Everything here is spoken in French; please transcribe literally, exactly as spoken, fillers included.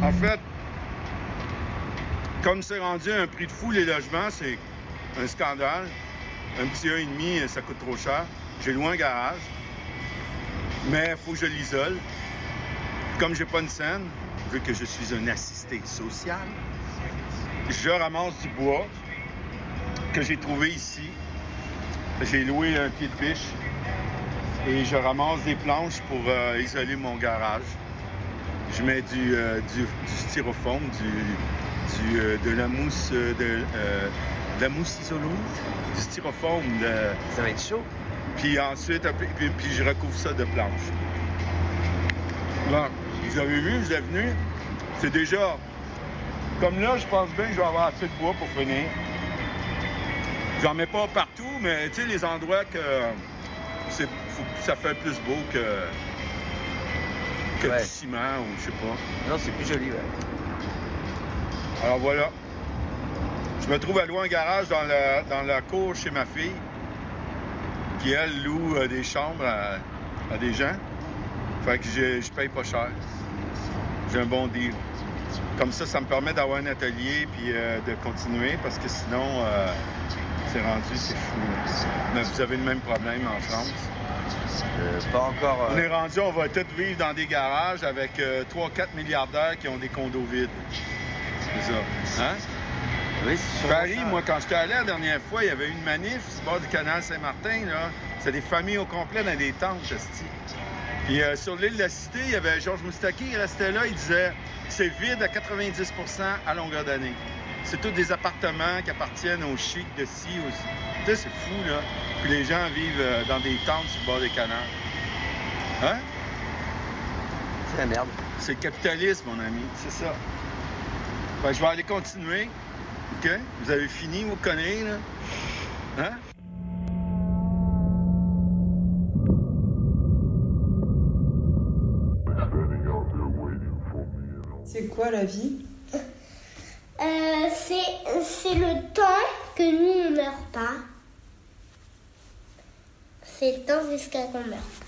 En fait, comme c'est rendu un prix de fou, les logements, c'est un scandale. Un petit un virgule cinq, ça coûte trop cher. J'ai loué un garage, mais il faut que je l'isole. Comme j'ai pas une scène, vu que je suis un assisté social, je ramasse du bois que j'ai trouvé ici. J'ai loué un pied de biche et je ramasse des planches pour euh, isoler mon garage. Je mets du, euh, du, du styrofoam, du, du, euh, de la mousse, euh, de, euh, de la mousse isolante, du styrofoam. De... Ça va être chaud. Puis ensuite, puis, puis je recouvre ça de planches. Là, vous avez vu, vous êtes venu, c'est déjà... Comme là, je pense bien que je vais avoir assez de bois pour finir. J'en mets pas partout, mais tu sais, les endroits que, c'est, faut, ça fait plus beau que, que ouais. du ciment ou je sais pas. Non, c'est plus joli, ouais. Alors voilà. Je me trouve à louer un garage dans la, dans la cour chez ma fille, qui, elle, loue euh, des chambres à, à des gens. Fait que je, je paye pas cher. J'ai un bon deal. Comme ça, ça me permet d'avoir un atelier puis euh, de continuer, parce que sinon... Euh, c'est rendu, c'est fou. Mais vous avez le même problème en France? Euh, pas encore. Euh... On est rendu, on va tous vivre dans des garages avec euh, trois quatre milliardaires qui ont des condos vides. C'est ça. Hein? Oui, c'est sûr. Paris, moi, quand j'étais allé la dernière fois, il y avait une manif sur le bord du canal Saint-Martin, là. C'était des familles au complet dans des tentes, esti. Puis euh, sur l'île de la Cité, il y avait Georges Moustaki, il restait là, il disait c'est vide à quatre-vingt-dix pour cent à longueur d'année. C'est tous des appartements qui appartiennent aux chics de ci aussi. Tu sais, c'est fou, là. Puis les gens vivent euh, dans des tentes sur le bord des canals. Hein? C'est la merde. C'est le capitalisme, mon ami. C'est ça. Fait que je vais aller continuer. OK? Vous avez fini, vous connaissez, là? Hein? C'est quoi la vie? Euh, c'est, c'est le temps que nous, on meurt pas. C'est le temps jusqu'à qu'on meurt.